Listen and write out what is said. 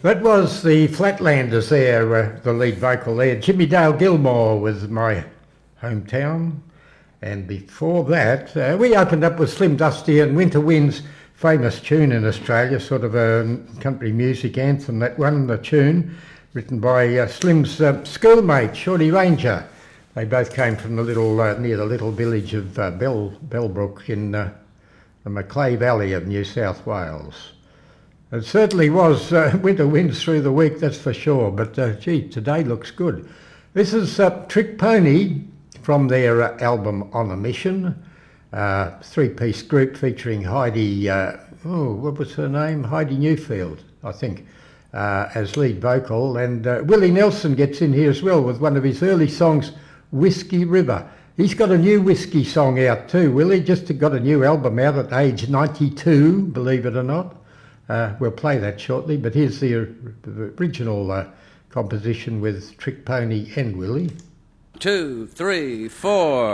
That was the Flatlanders there, the lead vocal there. Jimmy Dale Gilmore with My Hometown. And before that, we opened up with Slim Dusty and Winter Wind's famous tune in Australia, sort of a country music anthem, that one, the tune, written by Slim's schoolmate, Shorty Ranger. They both came from the little, near the little village of Bellbrook in the Macleay Valley of New South Wales. It certainly was winter winds through the week, that's for sure, but gee, today looks good. This is Trick Pony from their album On a Mission, three-piece group featuring Heidi, what was her name? Heidi Newfield, I think, as lead vocal, and Willie Nelson gets in here as well with one of his early songs, Whiskey River. He's got a new whiskey song out too, Willie, just got a new album out at age 92, believe it or not. We'll play that shortly, but here's the original composition with Trick Pony and Willie. 2, 3, 4.